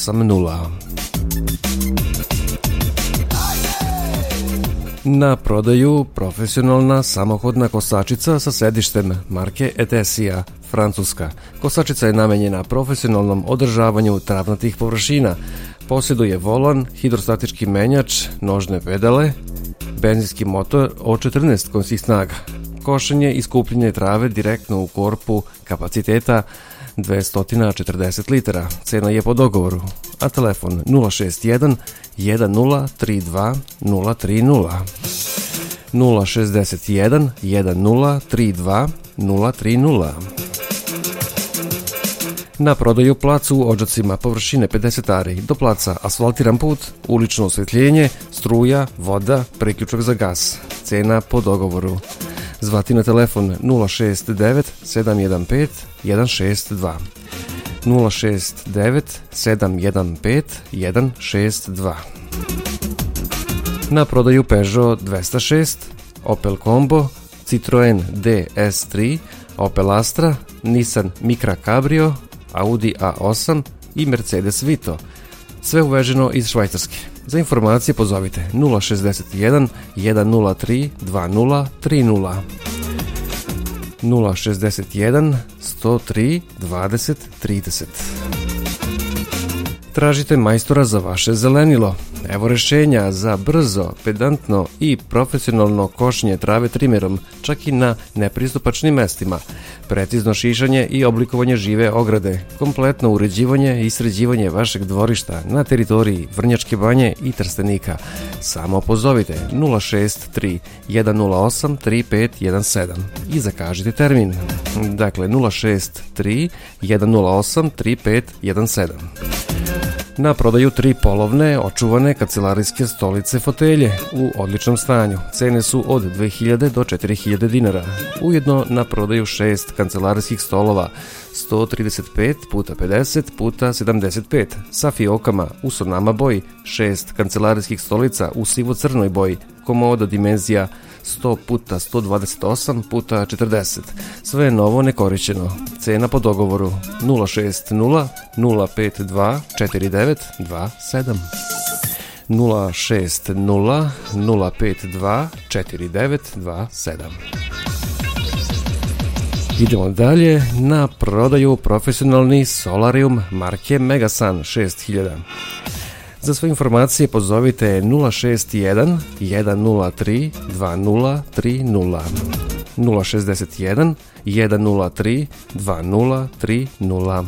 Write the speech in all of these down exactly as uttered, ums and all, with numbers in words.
osamdeset. Na prodaju profesionalna samohodna kosačica sa sedištem marke Etesija, Francuska. Kosačica je namenjena profesionalnom održavanju travnatih površina. Posjeduje volan, hidrostatički menjač, nožne pedale, benzinski motor od četrnaest konjskih snaga. Košenje i skupljenje trave direktno u korpu kapaciteta dvesta četrdeset litara. Cena je po dogovoru, a telefon nula šest jedan jedan nula tri dva nula tri nula. nula šest jedan jedan nula tri dva nula tri nula. Na prodaju plac u Odžacima, površine pedeset ari, do placa asfaltiran put, ulično osvetljenje, struja, voda, priključak za gas. Cena po dogovoru. Zvati na telefon nula šest devet sedam jedan pet jedan šest dva. nula šest devet sedam jedan pet jedan šest dva. Na prodaju Peugeot dvesta šest, Opel Combo, Citroen D S tri, Opel Astra, Nissan Micra Cabrio, Audi A osam i Mercedes Vito. Sve uveženo iz Švajcarske. Za informacije pozovite nula šest jedan jedan nula tri dva nula tri nula. nula šest jedan sto tri dvadeset trideset. Tražite majstora za vaše zelenilo. Evo rešenja za brzo, pedantno i profesionalno košenje trave trimerom, čak i na nepristupačnim mestima. Precizno šišanje i oblikovanje žive ograde, kompletno uređivanje i sređivanje vašeg dvorišta na teritoriji Vrnjačke Banje i Trstenika. Samo pozovite nula šest tri jedan nula osam tri pet jedan sedam i zakažite termin. Dakle nula šest tri jedan nula osam tri pet jedan sedam. Na prodaju tri polovne, očuvane kancelarijske stolice fotelje u odličnom stanju. Cene su od dve hiljade do četiri hiljade dinara. Ujedno na prodaju šest kancelarijskih stolova, sto trideset pet puta pedeset puta sedamdeset pet, sa fiokama u sonama boji, šest kancelarijskih stolica u sivo-crnoj boji, komoda dimenzija sto puta sto dvadeset osam puta četrdeset. Sve je novo, nekorišćeno. Cena po dogovoru nula šest nula nula pet dva četiri devet dva sedam. nula šest nula nula pet dva četiri devet dva sedam. Idemo dalje. Na prodaju profesionalni solarium marke Megasun šest hiljada. Za sve informacije pozovite nula šest jedan jedan nula tri dva nula tri nula. nula šest jedan jedan nula tri dva nula tri nula.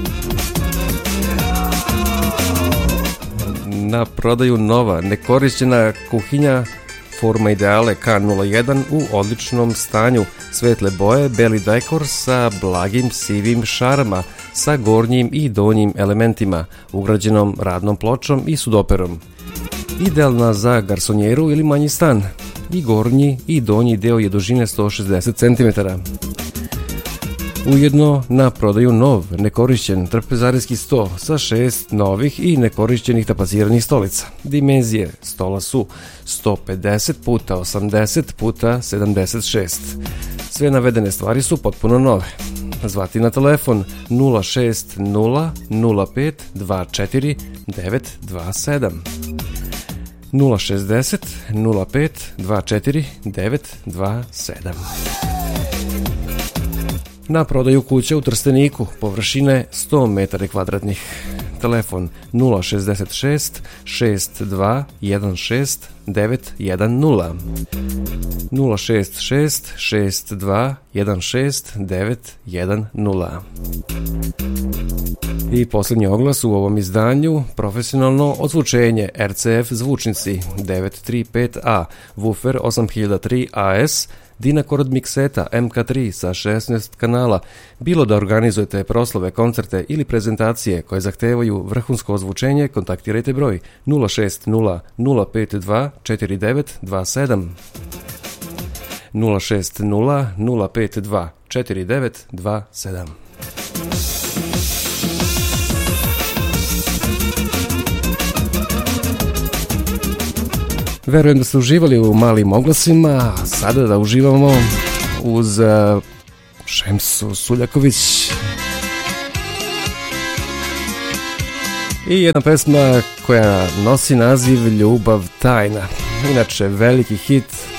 Na prodaju nova nekorišćena kuhinja Forma Ideale K nula jedan u odličnom stanju, svetle boje, beli dekor sa blagim sivim šarama, sa gornjim i donjim elementima, ugrađenom radnom pločom i sudoperom. Idealna za garsonjeru ili manji stan. I gornji i donji deo je dužine sto šezdeset centimetara. Ujedno na prodaju nov, nekorišćen trpezarijski sto sa šest novih i nekorišćenih tapaciranih stolica. Dimenzije stola su sto pedeset puta osamdeset puta sedamdeset šest. Sve navedene stvari su potpuno nove. Zvati na telefon nula šest nula nula pet dva četiri devet dva sedam. nula šest nula pet dva četiri devet dva sedam. Na prodaju kuća u Trsteniku, površine sto metara kvadratnih. Telefon nula šest šest šest dva jedan šest devet jedan nula. nula šest šest šest dva jedan šest devet jedan nula. I posljednji oglas u ovom izdanju, profesionalno odzvučenje R C F zvučnici devet tri pet A, woofer osam hiljada tri A S, Dynacord mikseta M K tri sa šesnaest kanala. Bilo da organizujete proslave, koncerte ili prezentacije koje zahtevaju vrhunsko ozvučenje, kontaktirajte broj nula šest nula nula pet dva četiri devet dva sedam. nula šest nula nula pet dva četiri devet dva sedam. Verujem da ste uživali u malim oglasima, a sada da uživamo uz uh, Šemsu Suljaković. I jedna pesma koja nosi naziv Ljubav tajna. Inače, veliki hit